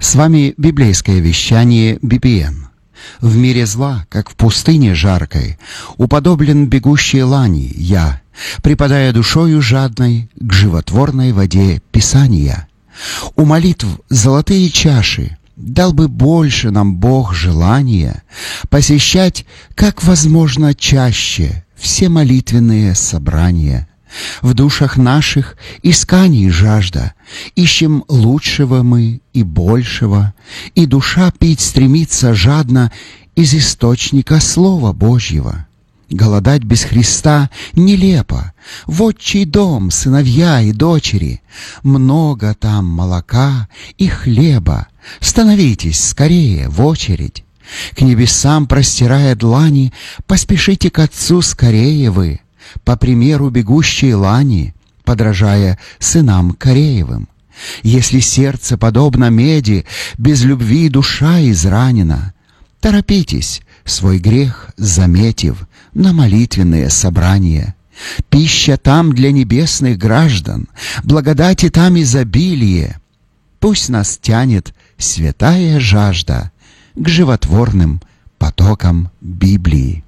С вами библейское вещание BBN. В мире зла, как в пустыне жаркой, уподоблен бегущей лани я, припадая душою жадной к животворной воде Писания. У молитв золотые чаши, дал бы больше нам Бог желания посещать, как возможно, чаще все молитвенные собрания. В душах наших исканий жажда, ищем лучшего мы и большего, и душа пить стремится жадно из источника Слова Божьего. Голодать без Христа нелепо, в отчий дом сыновья и дочери, много там молока и хлеба, становитесь скорее в очередь. К небесам простирая длани, поспешите к Отцу скорее вы, по примеру бегущей лани, подражая сынам Кореевым. Если сердце подобно меди, без любви душа изранена, торопитесь, свой грех заметив, на молитвенные собрания. Пища там для небесных граждан, благодати там изобилие. Пусть нас тянет святая жажда к животворным потокам Библии.